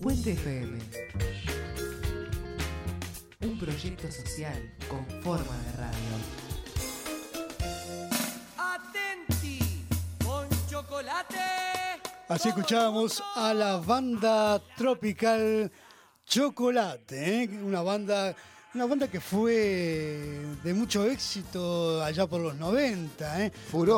Puente FM. Un proyecto social con forma de radio. Atenti, con chocolate. Así escuchábamos a la banda tropical Chocolate, una banda que fue de mucho éxito allá por los 90.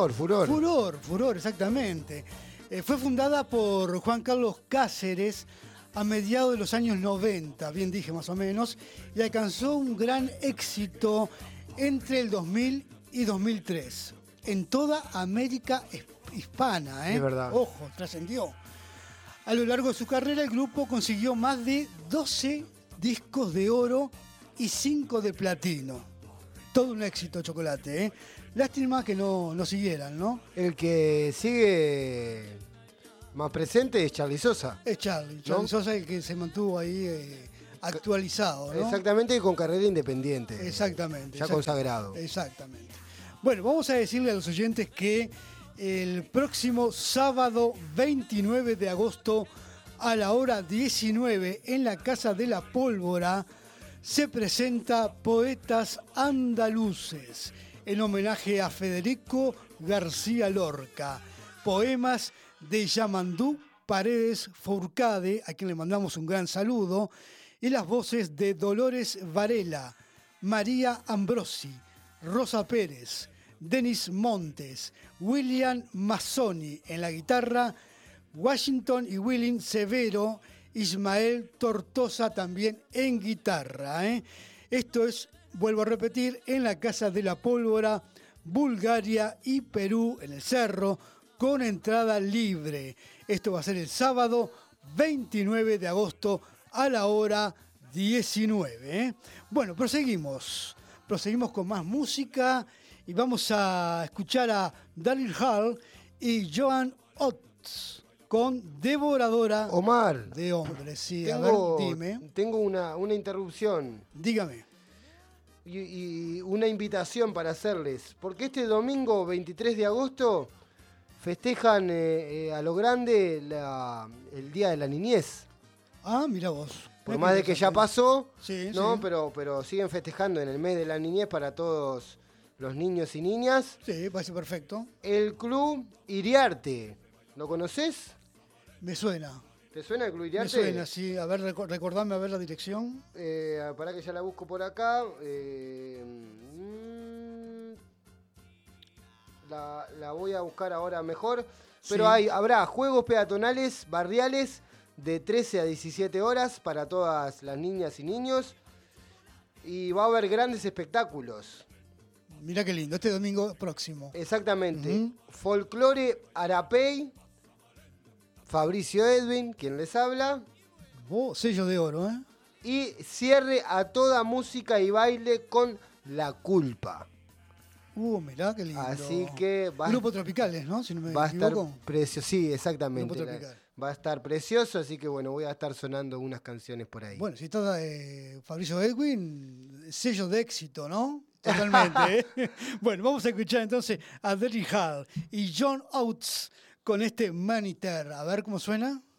Furor, exactamente. Fue fundada por Juan Carlos Cáceres a mediados de los años 90, bien dije más o menos, y alcanzó un gran éxito entre el 2000 y 2003 en toda América hispana. Es verdad. Ojo, trascendió. A lo largo de su carrera, el grupo consiguió más de 12 discos de oro y 5 de platino. Todo un éxito, Chocolate. Lástima que no siguieran, ¿no? El que sigue más presente es Charly Sosa. Es Charly Sosa el que se mantuvo ahí actualizado, ¿no? Exactamente, y con carrera independiente. Exactamente. Ya consagrado. Exactamente. Bueno, vamos a decirle a los oyentes que el próximo sábado 29 de agosto a la hora 19 en la Casa de la Pólvora se presenta Poetas Andaluces en homenaje a Federico García Lorca. Poemas de Yamandú Paredes Fourcade, a quien le mandamos un gran saludo, y las voces de Dolores Varela, María Ambrosi, Rosa Pérez, Denis Montes, William Mazzoni en la guitarra, Washington y Willing Severo, Ismael Tortosa también en guitarra. Esto es, vuelvo a repetir, en la Casa de la Pólvora, Bulgaria y Perú, en el Cerro, con entrada libre. Esto va a ser el sábado 29 de agosto a la hora 19. Bueno, proseguimos con más música y vamos a escuchar a Daryl Hall y Joan Oates con Devoradora Omar, de Hombres. Sí, dime. Tengo una interrupción. Dígame. Y una invitación para hacerles, porque este domingo 23 de agosto festejan a lo grande el Día de la Niñez. Ah, mira vos. Por más de que ya pasó, sí, ¿no? Sí. Pero siguen festejando en el mes de la niñez para todos los niños y niñas. Sí, parece perfecto. El Club Iriarte, ¿lo conoces? Me suena. ¿Te suena el Club Iriarte? Me suena, sí. A ver, recordame a ver la dirección. Para que ya la busco por acá. La voy a buscar ahora mejor. Pero Sí. habrá juegos peatonales barriales de 13 a 17 horas para todas las niñas y niños. Y va a haber grandes espectáculos. Mirá qué lindo, este domingo próximo. Exactamente. Folclore Arapey, Fabricio Edwin, quien les habla. Sello de oro, ¿eh? Y cierre a toda música y baile con La Culpa. Mirá qué lindo. Así que Grupo Tropicales, ¿no? Si no me va a estar equivoco. precioso. Sí, exactamente. Grupo Tropical. Va a estar precioso, así que bueno, voy a estar sonando unas canciones por ahí. Bueno, si está Fabricio Edwin, sello de éxito, ¿no? Totalmente. Bueno, vamos a escuchar entonces a Daryl Hall y John Oates con este Maniter. A ver cómo suena.